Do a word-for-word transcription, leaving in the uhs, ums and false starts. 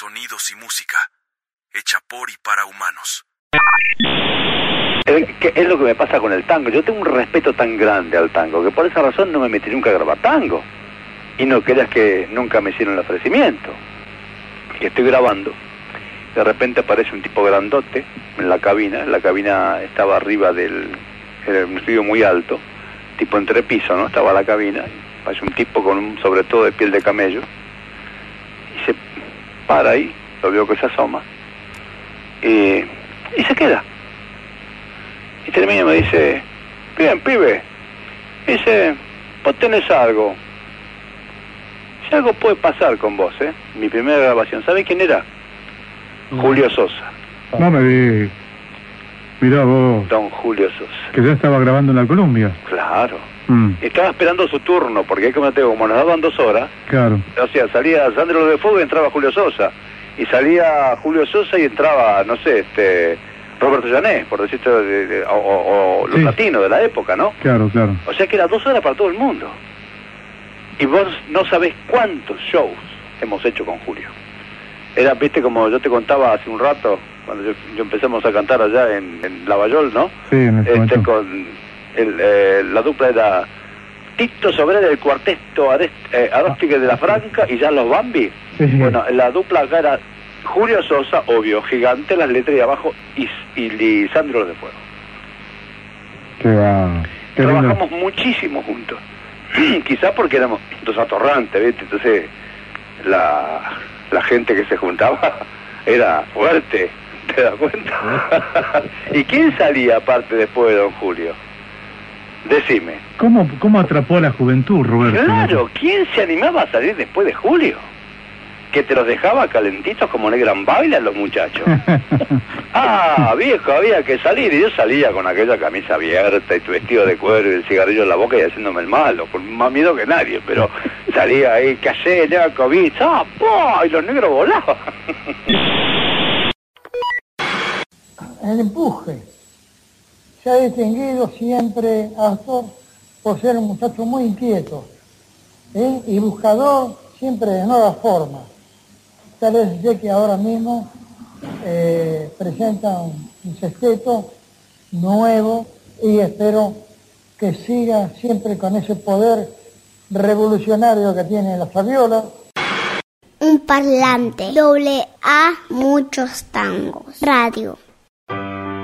sonidos y música, hecha por y para humanos. Es, es lo que me pasa con el tango. Yo tengo un respeto tan grande al tango que por esa razón no me metí nunca a grabar tango. Y no creas que nunca me hicieron el ofrecimiento. Y estoy grabando. De repente aparece un tipo grandote en la cabina. La cabina estaba arriba del... Era un estudio muy alto. Tipo entrepiso, ¿no? Estaba la cabina. Aparece un tipo con un sobre todo de piel de camello. Y se para ahí. Lo veo que se asoma. Y, y se queda. Y termina y me dice, bien, pibe, dice, vos tenés algo, si algo puede pasar con vos, ¿eh? Mi primera grabación, ¿sabés quién era? No. Julio Sosa. No me di. Mirá vos. Don Julio Sosa. Que ya estaba grabando en la Columbia. Claro. Mm. Estaba esperando su turno, porque es como te digo, como nos daban dos horas. Claro. O sea, salía Sandro de Fuego y entraba Julio Sosa. Y salía Julio Sosa y entraba, no sé, este... Roberto Llané, por decirte, de, de, o, o, o los sí. latinos de la época, ¿no? Claro, claro. O sea que era dos horas para todo el mundo. Y vos no sabés cuántos shows hemos hecho con Julio. Era, viste, como yo te contaba hace un rato, cuando yo, yo empezamos a cantar allá en, en Lavallol, ¿no? Sí, en el este, con el, eh, la dupla era Tito Sobrera del cuarteto Arest, eh, Aróstique de la Franca y ya los Bambi. Sí. Bueno, la dupla acá era Julio Sosa, obvio, gigante, las letras de abajo, y, y Lisandro de Fuego. Qué va. Qué Trabajamos lindo. muchísimo juntos. Quizás porque éramos dos atorrantes, ¿viste? Entonces, la, la gente que se juntaba era fuerte, ¿te das cuenta? ¿Y quién salía aparte después de don Julio? Decime. ¿Cómo, cómo atrapó a la juventud, Roberto? Claro, ¿quién se animaba a salir después de Julio? Que te los dejaba calentitos como negran bailan los muchachos. Ah, viejo, había que salir. Y yo salía con aquella camisa abierta y tu vestido de cuero y el cigarrillo en la boca y haciéndome el malo, con más miedo que nadie, pero salía ahí, ¿qué hacés, Leakovic? ¡Ah, po! Y los negros volaban. El empuje. Se ha distinguido siempre Astor por ser un muchacho muy inquieto, ¿eh? Y buscador siempre de nuevas formas. Tal vez sé que ahora mismo eh, presenta un, un sexteto nuevo y espero que siga siempre con ese poder revolucionario que tiene la Fabiola. Un parlante, doble A, muchos tangos, radio.